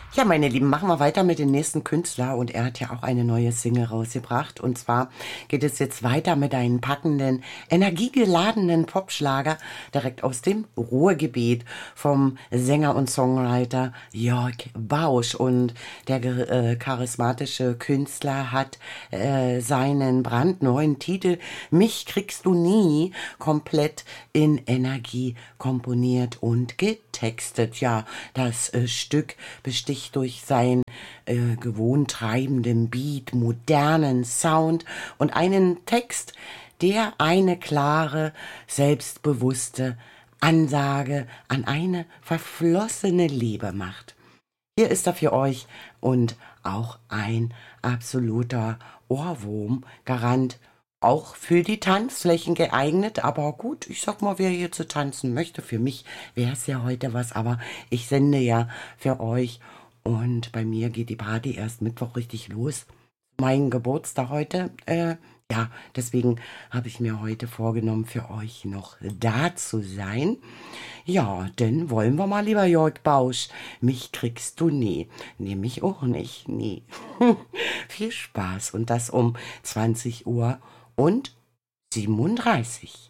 Ja, meine Lieben, machen wir weiter mit dem nächsten Künstler und er hat ja auch eine neue Single rausgebracht und zwar geht es jetzt weiter mit einem packenden, energiegeladenen Popschlager direkt aus dem Ruhrgebiet vom Sänger und Songwriter Jörg Bausch und der charismatische Künstler hat seinen brandneuen Titel Mich kriegst du nie komplett in Energie komponiert und getextet. Ja, das Stück besticht durch seinen gewohnt treibenden Beat, modernen Sound und einen Text, der eine klare, selbstbewusste Ansage an eine verflossene Liebe macht. Hier ist er für euch und auch ein absoluter Ohrwurm-Garant. Auch für die Tanzflächen geeignet, aber gut, ich sag mal, wer hier zu tanzen möchte, für mich wäre es ja heute was, aber ich sende ja für euch und bei mir geht die Party erst Mittwoch richtig los. Mein Geburtstag heute, ja, deswegen habe ich mir heute vorgenommen, für euch noch da zu sein. Ja, denn wollen wir mal, lieber Jörg Bausch, mich kriegst du nie. Nee, mich auch nicht, nie. Viel Spaß und das um 20 Uhr und 37.